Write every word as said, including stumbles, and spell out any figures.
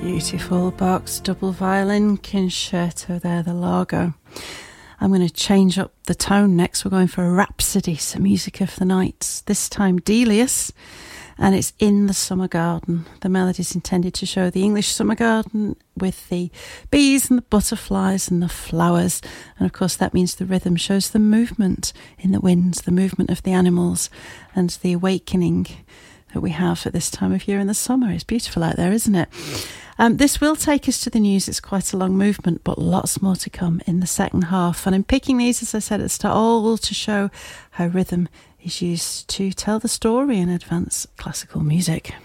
Beautiful Bach's double violin concerto there, the Largo. I'm going to change up the tone next. We're going for a Rhapsody, some music of the night. This time Delius, and it's In the Summer Garden. The melody is intended to show the English summer garden with the bees and the butterflies and the flowers. And of course that means the rhythm shows the movement in the winds, the movement of the animals and the awakening that we have at this time of year in the summer. It's beautiful out there, isn't it? Um, this will take us to the news. It's quite a long movement, but lots more to come in the second half. And I'm picking these, as I said at the start, all to show how rhythm is used to tell the story in advanced classical music.